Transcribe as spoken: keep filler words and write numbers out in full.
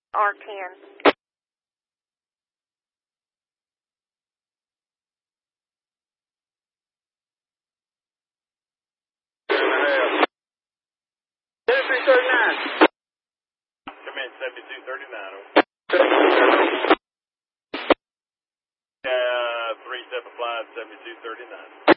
R ten. seventy-three thirty-nine. Come in, seventy-two thirty-nine. Uh, three step applied, seventy-two thirty-nine.